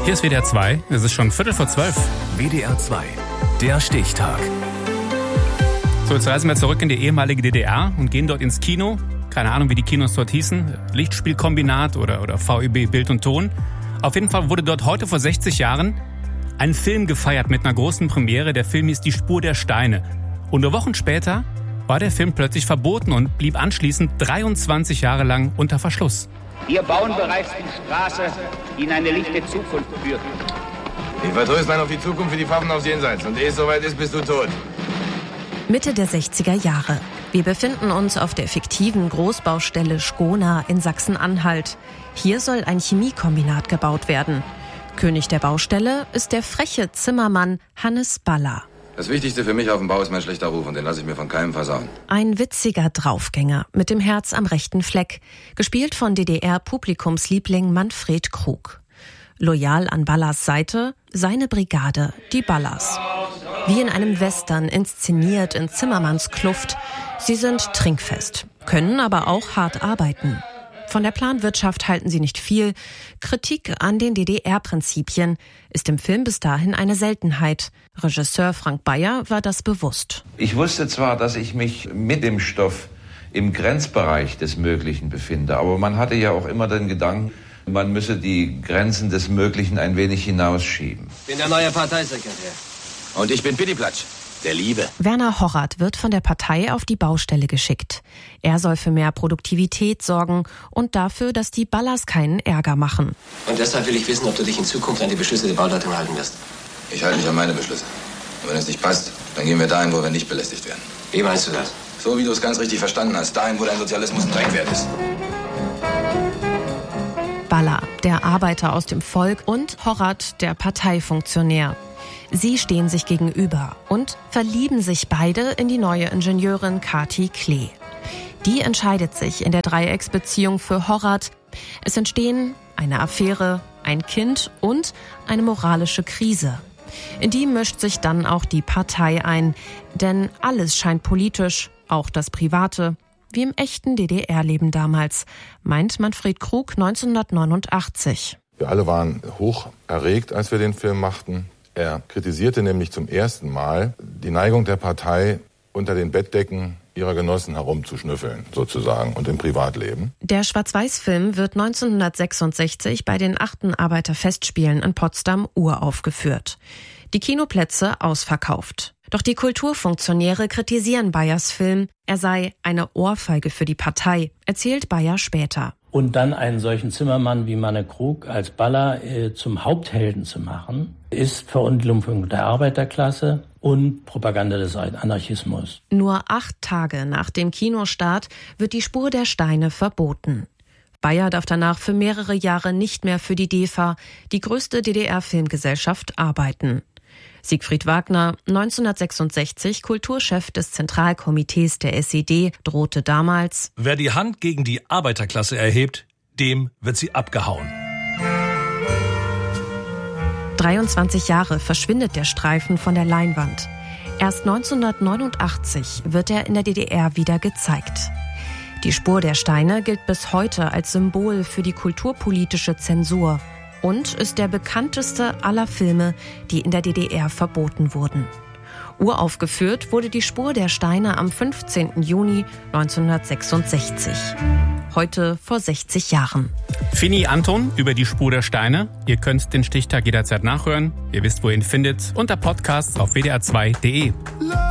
Hier ist WDR 2, es ist schon 11:45. WDR 2, der Stichtag. So, jetzt reisen wir zurück in die ehemalige DDR und gehen dort ins Kino. Keine Ahnung, wie die Kinos dort hießen. Lichtspielkombinat oder VEB Bild und Ton. Auf jeden Fall wurde dort heute vor 60 Jahren ein Film gefeiert mit einer großen Premiere. Der Film hieß Die Spur der Steine. Und nur Wochen später war der Film plötzlich verboten und blieb anschließend 23 Jahre lang unter Verschluss. Wir bauen bereits die Straße, die in eine lichte Zukunft führt. Ich vertröste dann auf die Zukunft für die Pfaffen aufs Jenseits. Und ehe es soweit ist, bist du tot. Mitte der 60er Jahre. Wir befinden uns auf der fiktiven Großbaustelle Schkona in Sachsen-Anhalt. Hier soll ein Chemiekombinat gebaut werden. König der Baustelle ist der freche Zimmermann Hannes Baller. Das Wichtigste für mich auf dem Bau ist mein schlechter Ruf und den lasse ich mir von keinem versauen. Ein witziger Draufgänger mit dem Herz am rechten Fleck, gespielt von DDR-Publikumsliebling Manfred Krug. Loyal an Ballers Seite seine Brigade, die Ballers. Wie in einem Western inszeniert in Zimmermanns Kluft. Sie sind trinkfest, können aber auch hart arbeiten. Von der Planwirtschaft halten sie nicht viel. Kritik an den DDR-Prinzipien ist im Film bis dahin eine Seltenheit. Regisseur Frank Beyer war das bewusst. Ich wusste zwar, dass ich mich mit dem Stoff im Grenzbereich des Möglichen befinde, aber man hatte ja auch immer den Gedanken, man müsse die Grenzen des Möglichen ein wenig hinausschieben. Ich bin der neue Parteisekretär. Und ich bin Pittiplatsch, der Liebe. Werner Horrath wird von der Partei auf die Baustelle geschickt. Er soll für mehr Produktivität sorgen und dafür, dass die Ballers keinen Ärger machen. Und deshalb will ich wissen, ob du dich in Zukunft an die Beschlüsse der Bauleitung halten wirst. Ich halte mich an meine Beschlüsse. Und wenn es nicht passt, dann gehen wir dahin, wo wir nicht belästigt werden. Wie meinst du das? So wie du es ganz richtig verstanden hast. Dahin, wo dein Sozialismus ein Dreckwert ist. Baller, der Arbeiter aus dem Volk, und Horrath, der Parteifunktionär. Sie stehen sich gegenüber und verlieben sich beide in die neue Ingenieurin Kati Klee. Die entscheidet sich in der Dreiecksbeziehung für Horrath. Es entstehen eine Affäre, ein Kind und eine moralische Krise. In die mischt sich dann auch die Partei ein, denn alles scheint politisch, auch das Private, wie im echten DDR-Leben damals, meint Manfred Krug 1989. Wir alle waren hoch erregt, als wir den Film machten. Er kritisierte nämlich zum ersten Mal die Neigung der Partei, unter den Bettdecken ihrer Genossen herumzuschnüffeln, sozusagen, und im Privatleben. Der Schwarz-Weiß-Film wird 1966 bei den 8. Arbeiterfestspielen in Potsdam uraufgeführt. Die Kinoplätze ausverkauft. Doch die Kulturfunktionäre kritisieren Beyers Film, er sei eine Ohrfeige für die Partei, erzählt Beyer später. Und dann einen solchen Zimmermann wie Manne Krug als Baller zum Haupthelden zu machen, ist Verunglimpfung der Arbeiterklasse und Propaganda des Anarchismus. Nur 8 Tage nach dem Kinostart wird die Spur der Steine verboten. Beyer darf danach für mehrere Jahre nicht mehr für die DEFA, die größte DDR-Filmgesellschaft, arbeiten. Siegfried Wagner, 1966 Kulturchef des Zentralkomitees der SED, drohte damals: Wer die Hand gegen die Arbeiterklasse erhebt, dem wird sie abgehauen. 23 Jahre verschwindet der Streifen von der Leinwand. Erst 1989 wird er in der DDR wieder gezeigt. Die Spur der Steine gilt bis heute als Symbol für die kulturpolitische Zensur und ist der bekannteste aller Filme, die in der DDR verboten wurden. Uraufgeführt wurde die Spur der Steine am 15. Juni 1966. Heute vor 60 Jahren. Fini Anton über die Spur der Steine. Ihr könnt den Stichtag jederzeit nachhören. Ihr wisst, wo ihr ihn findet, unter Podcasts auf wdr2.de.